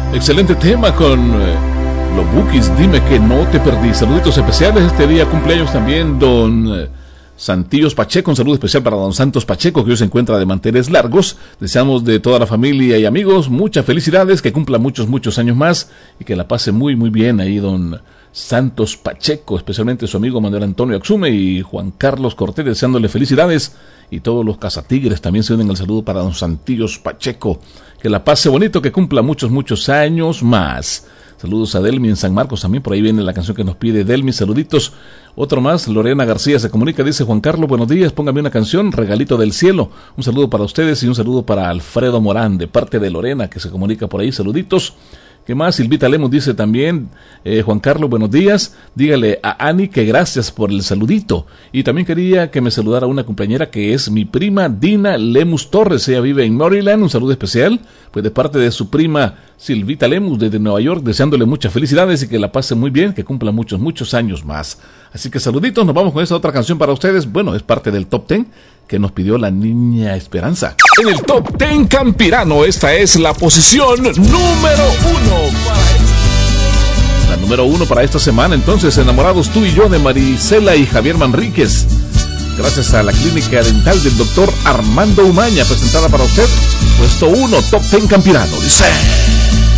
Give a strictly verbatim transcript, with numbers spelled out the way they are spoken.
Excelente tema con eh, los Bukis, dime que no te perdí. Saluditos especiales, este día cumpleaños también don eh, Santillos Pacheco, un saludo especial para don Santos Pacheco, que hoy se encuentra de manteles largos. Deseamos de toda la familia y amigos muchas felicidades, que cumpla muchos, muchos años más y que la pase muy, muy bien ahí don Santos Pacheco, especialmente su amigo Manuel Antonio Axume y Juan Carlos Cortés, deseándole felicidades, y todos los cazatigres también se unen al saludo para don Santillos Pacheco. Que la pase bonito, que cumpla muchos, muchos años más. Saludos a Delmi en San Marcos también, por ahí viene la canción que nos pide Delmi, saluditos. Otro más, Lorena García se comunica, dice: Juan Carlos, buenos días, póngame una canción, Regalito del Cielo. Un saludo para ustedes y un saludo para Alfredo Morán, de parte de Lorena, que se comunica por ahí, saluditos. ¿Qué más? Silvita Lemos dice también, eh, Juan Carlos, buenos días, dígale a Ani que gracias por el saludito. Y también quería que me saludara una compañera que es mi prima Dina Lemus Torres, ella vive en Maryland, un saludo especial, pues de parte de su prima Silvita Lemus desde Nueva York, deseándole muchas felicidades y que la pase muy bien, que cumpla muchos, muchos años más. Así que saluditos, nos vamos con esta otra canción para ustedes, bueno, es parte del Top Ten que nos pidió la niña Esperanza. En el Top Ten Campirano, esta es la posición número uno para... La número uno para esta semana, entonces, Enamorados tú y yo, de Marisela y Javier Manríquez. Gracias a la clínica dental del doctor Armando Umaña, presentada para usted, puesto uno, Top Ten Campirano, dice...